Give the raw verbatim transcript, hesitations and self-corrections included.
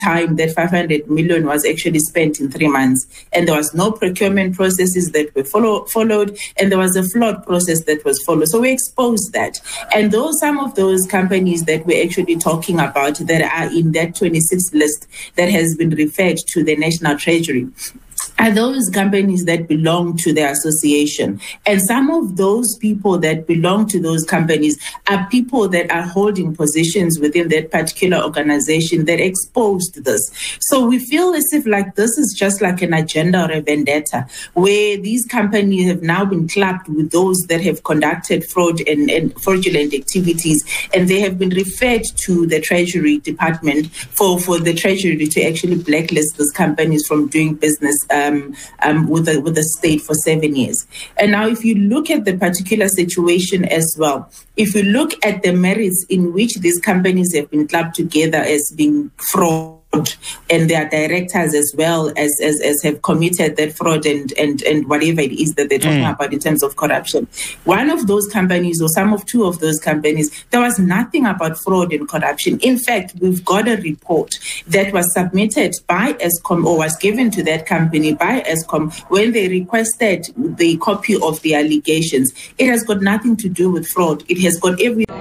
time that five hundred million was actually spent in three months. And there was no procurement processes that were follow, followed, and there was a flawed process that was followed. So we exposed that. And those, some of those companies that we're actually talking about that are in that twenty-six list that has been referred to the National Treasury, are those companies that belong to the association. And some of those people that belong to those companies are people that are holding positions within that particular organization that exposed this. So we feel as if like this is just like an agenda or a vendetta, where these companies have now been clapped with those that have conducted fraud and, and fraudulent activities, and they have been referred to the Treasury Department for, for the Treasury to actually blacklist these companies from doing business Um, um, with the with the state for seven years. And now if you look at the particular situation as well, if you look at the merits in which these companies have been clubbed together as being fraud, and their directors as well as, as, as have committed that fraud and, and, and whatever it is that they're talking mm. about in terms of corruption. One of those companies or some of two of those companies, there was nothing about fraud and corruption. In fact, we've got a report that was submitted by Eskom or was given to that company by Eskom when they requested the copy of the allegations. It has got nothing to do with fraud. It has got everything.